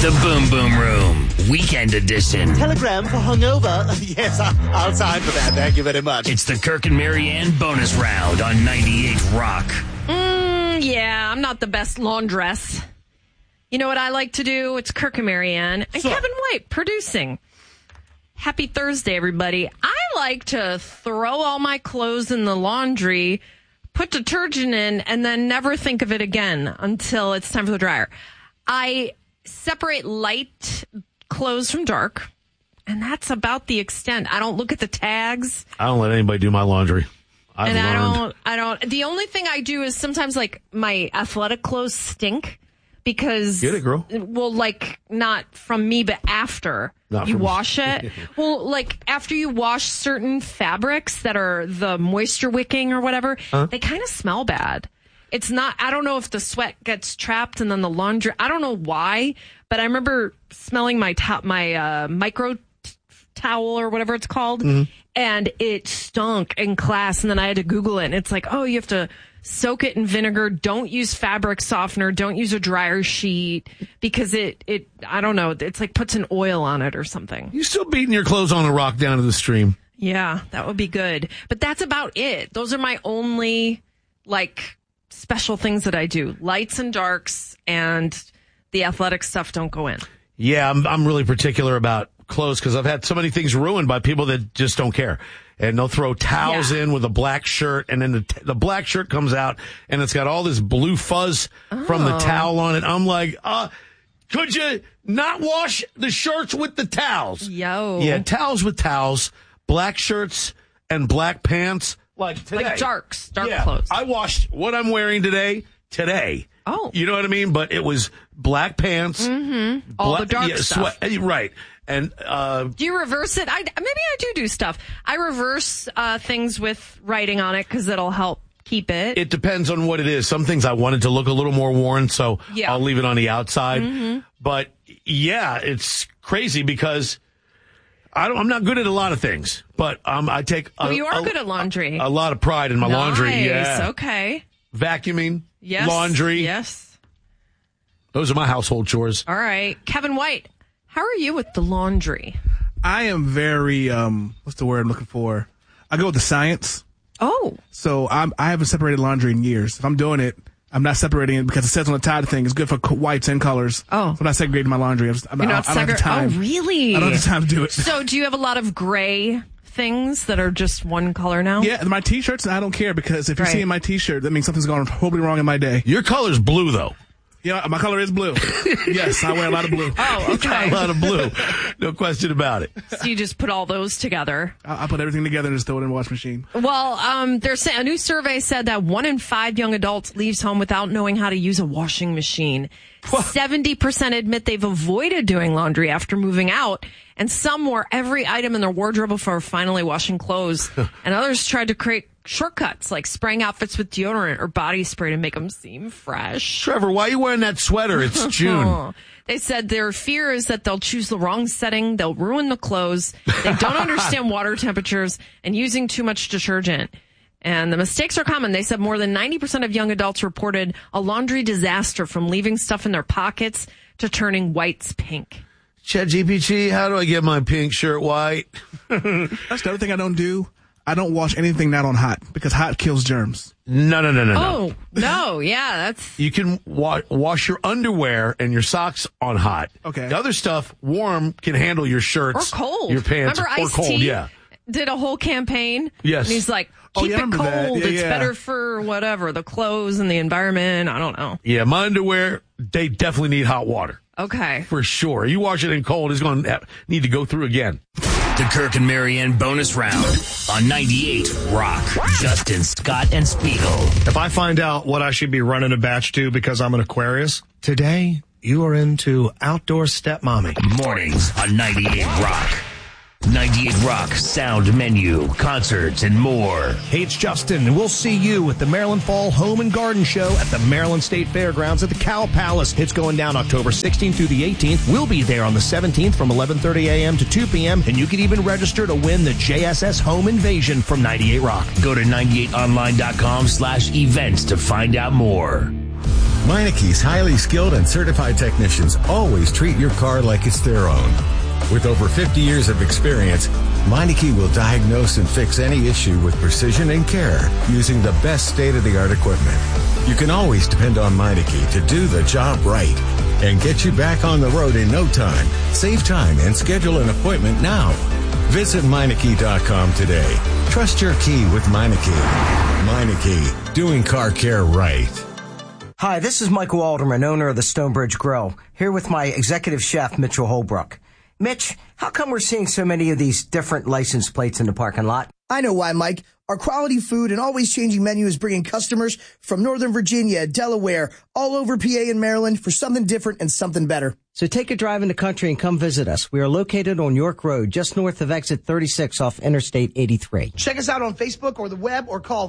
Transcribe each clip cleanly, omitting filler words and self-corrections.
The Boom Boom Room, Weekend Edition. Telegram for hungover? Yes, I'll sign for that. Thank you very much. It's the Kirk and Marianne bonus round on 98 Rock. Yeah, I'm not the best laundress. You know what I like to do? It's Kirk and Marianne and Kevin White producing. Happy Thursday, everybody. I like to throw all my clothes in the laundry, put detergent in, and then never think of it again until it's time for the dryer. I separate light clothes from dark, and that's about the extent. I don't look at the tags. I don't let anybody do my laundry. I don't. The only thing I do is sometimes, like, my athletic clothes stink because. Get it, girl. Well, like, not from me, but after you wash it. Well, like, after you wash certain fabrics that are the moisture wicking or whatever, they kind of smell bad. It's not, I don't know if the sweat gets trapped and then the laundry, I don't know why, but I remember smelling my micro towel or whatever it's called, and it stunk in class, and then I had to Google it, and it's like, oh, you have to soak it in vinegar, don't use fabric softener, don't use a dryer sheet, because it I don't know, it's like puts an oil on it or something. You still beating your clothes on a rock down to the stream. Yeah, that would be good. But that's about it. Those are my only, like, special things that I do. Lights and darks, and the athletic stuff don't go in. Yeah, I'm really particular about clothes because I've had so many things ruined by people that just don't care. And they'll throw towels in with a black shirt, and then the black shirt comes out, and it's got all this blue fuzz from the towel on it. I'm like, could you not wash the shirts with the towels? Yo. Yeah, towels with towels, black shirts and black pants. Like today. Like dark clothes. I washed what I'm wearing today. Oh. You know what I mean? But it was black pants. Mm-hmm. All the dark stuff. Right. And do you reverse it? Maybe I do stuff. I reverse things with writing on it because it'll help keep it. It depends on what it is. Some things I wanted to look a little more worn, so I'll leave it on the outside. Mm-hmm. But yeah, it's crazy because I'm not good at a lot of things, but I take you are good at laundry. A lot of pride in my laundry. Yeah. Okay. Vacuuming. Yes. Laundry. Yes. Those are my household chores. All right. Kevin White, how are you with the laundry? I am very, what's the word I'm looking for? I go with the science. Oh. So I haven't separated laundry in years. If I'm doing it, I'm not separating it because it says on the tide thing it's good for whites and colors. Oh. So I'm not segregating my laundry. I don't have the time. Oh, really? I don't have the time to do it. So do you have a lot of gray things that are just one color now? Yeah, my T-shirts, I don't care because if you see in my T-shirt, that means something's going horribly wrong in my day. Your color's blue, though. Yeah, my color is blue. Yes, I wear a lot of blue. Oh, okay. Got a lot of blue. No question about it. So you just put all those together. I put everything together and just throw it in the washing machine. Well, a new survey said that 1 in 5 young adults leaves home without knowing how to use a washing machine. 70% admit they've avoided doing laundry after moving out, and some wore every item in their wardrobe before finally washing clothes. And others tried to create shortcuts like spraying outfits with deodorant or body spray to make them seem fresh. Trevor, why are you wearing that sweater? It's June. They said their fear is that they'll choose the wrong setting, they'll ruin the clothes, they don't understand water temperatures, and using too much detergent. And the mistakes are common. They said more than 90% of young adults reported a laundry disaster from leaving stuff in their pockets to turning whites pink. ChatGPT, how do I get my pink shirt white? That's the other thing I don't do. I don't wash anything not on hot because hot kills germs. No. Oh, no. Yeah, that's... You can wash your underwear and your socks on hot. Okay. The other stuff, warm, can handle your shirts. Or cold. Your pants. Remember or cold, Ice-T did a whole campaign? Yes. And he's like, keep it cold. Yeah, it's better for whatever, the clothes and the environment. I don't know. Yeah, my underwear, they definitely need hot water. Okay. For sure. You wash it in cold, it's going to need to go through again. The Kirk and Marianne bonus round on 98 Rock. Justin, Scott, and Spiegel. If I find out what I should be running a batch to because I'm an Aquarius, today you are into outdoor stepmommy. Mornings on 98 Rock. 98 Rock, sound menu, concerts, and more. Hey, it's Justin, and we'll see you at the Maryland Fall Home and Garden Show at the Maryland State Fairgrounds at the Cow Palace. It's going down October 16th through the 18th. We'll be there on the 17th from 11:30 a.m. to 2 p.m., and you can even register to win the JSS Home Invasion from 98 Rock. Go to 98online.com/events to find out more. Meineke's highly skilled and certified technicians always treat your car like it's their own. With over 50 years of experience, Meineke will diagnose and fix any issue with precision and care using the best state-of-the-art equipment. You can always depend on Meineke to do the job right and get you back on the road in no time. Save time and schedule an appointment now. Visit Meineke.com today. Trust your key with Meineke. Meineke, doing car care right. Hi, this is Michael Alderman, owner of the Stonebridge Grill, here with my executive chef, Mitchell Holbrook. Mitch, how come we're seeing so many of these different license plates in the parking lot? I know why, Mike. Our quality food and always changing menu is bringing customers from Northern Virginia, Delaware, all over PA and Maryland for something different and something better. So take a drive in the country and come visit us. We are located on York Road, just north of exit 36 off Interstate 83. Check us out on Facebook or the web or call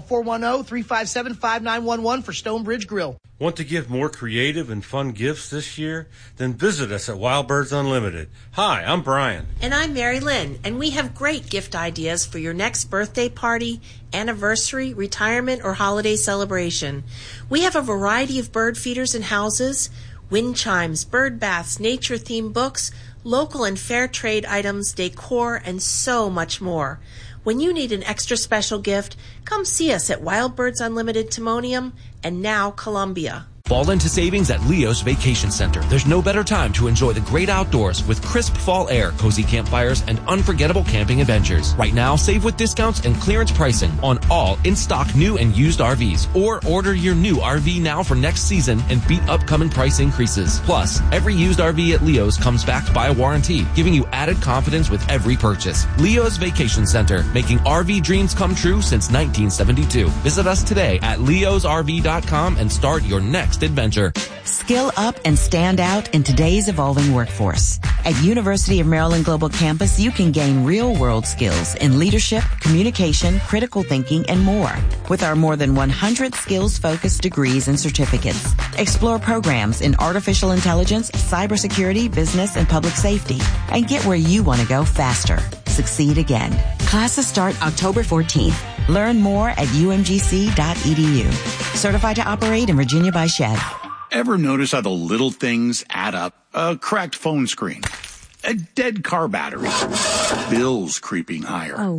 410-357-5911 for Stonebridge Grill. Want to give more creative and fun gifts this year? Then visit us at Wild Birds Unlimited. Hi, I'm Brian. And I'm Mary Lynn, and we have great gift ideas for your next birthday party, anniversary, retirement, or holiday celebration. We have a variety of bird feeders and houses, wind chimes, bird baths, nature-themed books, local and fair trade items, decor, and so much more. When you need an extra special gift, come see us at Wild Birds Unlimited Timonium and now Columbia. Fall into savings at Leo's Vacation Center. There's no better time to enjoy the great outdoors with crisp fall air, cozy campfires, and unforgettable camping adventures. Right now, save with discounts and clearance pricing on all in-stock new and used RVs. Or order your new RV now for next season and beat upcoming price increases. Plus, every used RV at Leo's comes backed by a warranty, giving you added confidence with every purchase. Leo's Vacation Center, making RV dreams come true since 1972. Visit us today at leosrv.com and start your next adventure. Skill up and stand out in today's evolving workforce. At University of Maryland Global Campus, you can gain real-world skills in leadership, communication, critical thinking, and more. With our more than 100 skills-focused degrees and certificates, explore programs in artificial intelligence, cybersecurity, business, and public safety, and get where you want to go faster. Succeed again. Classes start October 14th. Learn more at umgc.edu. Certified to operate in Virginia by SHED. Ever notice how the little things add up? A cracked phone screen, a dead car battery, bills creeping higher. Oh,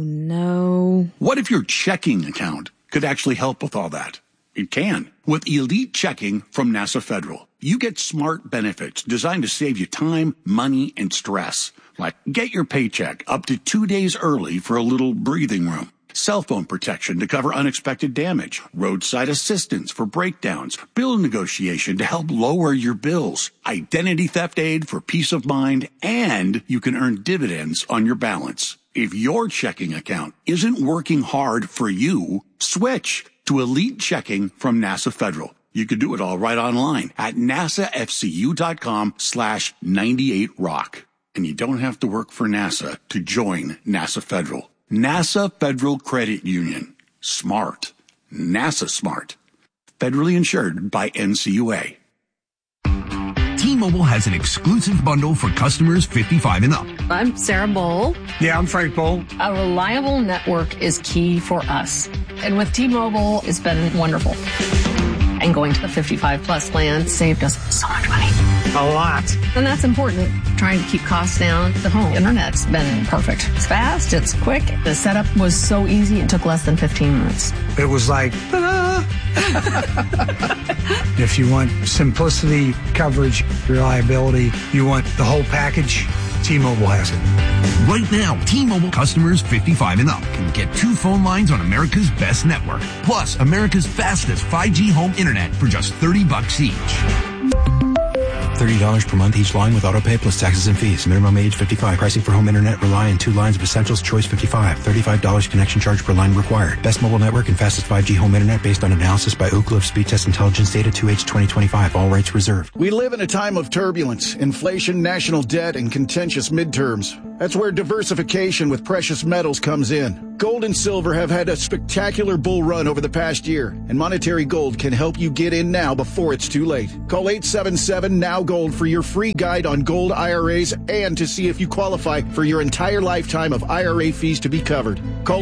no. What if your checking account could actually help with all that? It can. With Elite Checking from NASA Federal, you get smart benefits designed to save you time, money, and stress. Like get your paycheck up to 2 days early for a little breathing room. Cell phone protection to cover unexpected damage, roadside assistance for breakdowns, bill negotiation to help lower your bills, identity theft aid for peace of mind, and you can earn dividends on your balance. If your checking account isn't working hard for you, switch to Elite Checking from NASA Federal. You can do it all right online at nasafcu.com/98rock. And you don't have to work for NASA to join NASA Federal. NASA Federal Credit Union. Smart. NASA smart. Federally insured by NCUA. T-Mobile has an exclusive bundle for customers 55 and up. I'm Sarah Bowl. Yeah, I'm Frank Bowl. A reliable network is key for us. And with T-Mobile, it's been wonderful. And going to the 55 plus plan saved us so much money. A lot. And that's important. Trying to keep costs down. The home internet's been perfect. It's fast. It's quick. The setup was so easy. It took less than 15 minutes. It was like, ta-da! If you want simplicity, coverage, reliability, you want the whole package, T-Mobile has it. Right now, T-Mobile customers 55 and up can get 2 phone lines on America's best network, plus America's fastest 5G home internet for just $30 each. $30 per month each line with autopay plus taxes and fees. Minimum age 55. Pricing for home internet rely on 2 lines of essentials. Choice 55. $35 connection charge per line required. Best mobile network and fastest 5G home internet based on analysis by Ookla of Speed Test Intelligence data 2H 2025. All rights reserved. We live in a time of turbulence, inflation, national debt, and contentious midterms. That's where diversification with precious metals comes in. Gold and silver have had a spectacular bull run over the past year, and Monetary Gold can help you get in now before it's too late. Call 877-NOW-GOLD for your free guide on gold IRAs and to see if you qualify for your entire lifetime of IRA fees to be covered. Call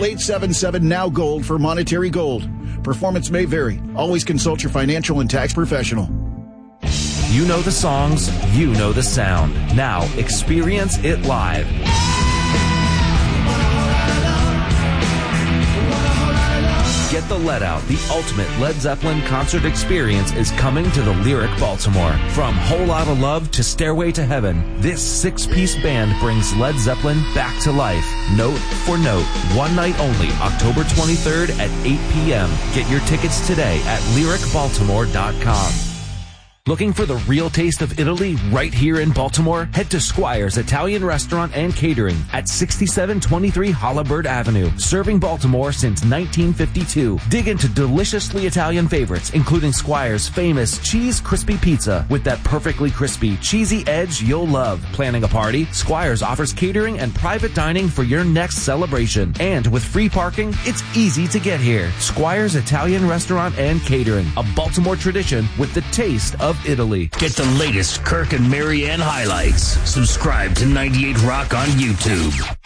877-NOW-GOLD for Monetary Gold. Performance may vary. Always consult your financial and tax professional. You know the songs, you know the sound. Now experience it live. Get the Let Out, the ultimate Led Zeppelin concert experience is coming to the Lyric Baltimore. From Whole Lotta Love to Stairway to Heaven, this 6-piece band brings Led Zeppelin back to life, note for note. One night only, October 23rd at 8 p.m. Get your tickets today at lyricbaltimore.com. Looking for the real taste of Italy right here in Baltimore? Head to Squire's Italian Restaurant and Catering at 6723 Holabird Avenue, serving Baltimore since 1952. Dig into deliciously Italian favorites, including Squire's famous cheese crispy pizza with that perfectly crispy, cheesy edge you'll love. Planning a party? Squire's offers catering and private dining for your next celebration. And with free parking, it's easy to get here. Squire's Italian Restaurant and Catering, a Baltimore tradition with the taste of Italy. Get the latest Kirk and Marianne highlights. Subscribe to 98 Rock on YouTube.